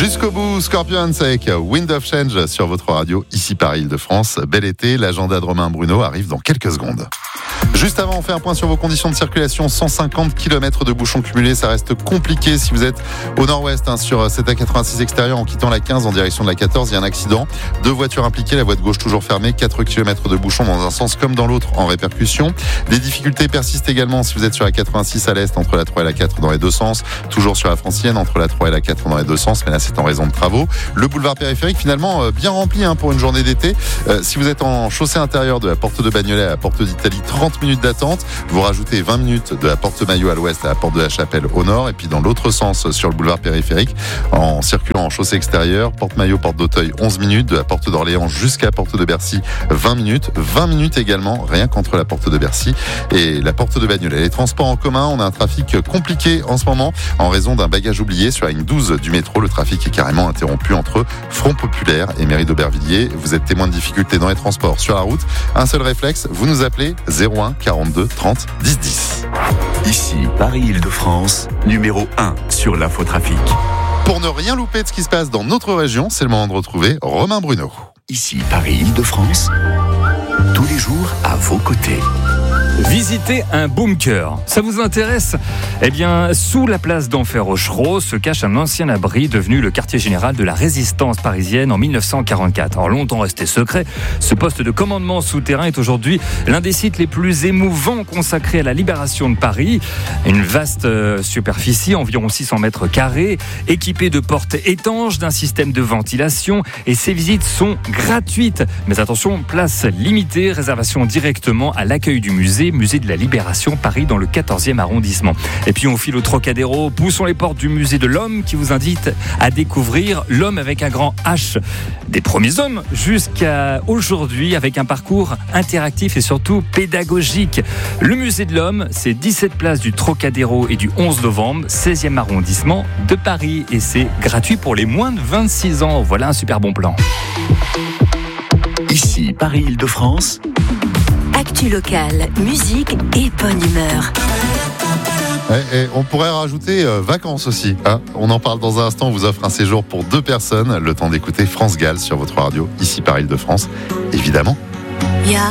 Jusqu'au bout, Scorpions avec Wind of Change sur votre radio, ici Paris-Île-de-France. Bel été, l'agenda de Romain Bruno arrive dans quelques secondes. Juste avant, on fait un point sur vos conditions de circulation. 150 km de bouchons cumulés, ça reste compliqué si vous êtes au nord-ouest, sur cette A86 extérieure en quittant la 15 en direction de la 14. Il y a un accident, 2 voitures impliquées, la voie de gauche toujours fermée, 4 km de bouchons dans un sens comme dans l'autre en répercussion. Des difficultés persistent également si vous êtes sur la 86 à l'est entre la 3 et la 4 dans les deux sens, toujours sur la Francienne entre la 3 et la 4 dans les deux sens, mais là c'est en raison de travaux. Le boulevard périphérique finalement bien rempli pour une journée d'été. Si vous êtes en chaussée intérieure de la porte de Bagnolet à la porte d'Italie, 30 minutes d'attente. Vous rajoutez 20 minutes de la porte Maillot à l'ouest à la porte de la Chapelle au nord, et puis dans l'autre sens sur le boulevard périphérique en circulant en chaussée extérieure, porte Maillot, porte d'Auteuil, 11 minutes, de la porte d'Orléans jusqu'à la porte de Bercy, 20 minutes également rien qu'entre la porte de Bercy et la porte de Bagnolet. Les transports en commun, on a un trafic compliqué en ce moment en raison d'un bagage oublié sur la ligne 12 du métro. Le trafic est carrément interrompu entre Front Populaire et Mairie d'Aubervilliers. Vous êtes témoin de difficultés dans les transports sur la route, un seul réflexe, vous nous appelez 01 42 30 10 10. Ici Paris-Île-de-France, numéro 1 sur l'infotrafic. Pour ne rien louper de ce qui se passe dans notre région, c'est le moment de retrouver Romain Bruno. Ici Paris-Île-de-France, tous les jours à vos côtés. Visiter un bunker, ça vous intéresse ? Eh bien, sous la place d'Enfer-Rochereau se cache un ancien abri devenu le quartier général de la résistance parisienne en 1944. Alors longtemps resté secret, ce poste de commandement souterrain est aujourd'hui l'un des sites les plus émouvants consacrés à la libération de Paris. Une vaste superficie, environ 600 mètres carrés, équipée de portes étanches, d'un système de ventilation, et ces visites sont gratuites. Mais attention, place limitée, réservation directement à l'accueil du musée de la Libération Paris dans le 14e arrondissement. Et puis on file au Trocadéro, poussons les portes du musée de l'homme qui vous invite à découvrir l'homme avec un grand H. Des premiers hommes jusqu'à aujourd'hui avec un parcours interactif et surtout pédagogique. Le musée de l'homme, c'est 17 places du Trocadéro et du 11 novembre, 16e arrondissement de Paris, et c'est gratuit pour les moins de 26 ans. Voilà un super bon plan. Ici Paris-Île-de-France. Actu locale, musique et bonne humeur. Et on pourrait rajouter vacances aussi. On en parle dans un instant. On vous offre un séjour pour 2 personnes. Le temps d'écouter France Gall sur votre radio, ici Paris-Île-de-France, évidemment. Yeah.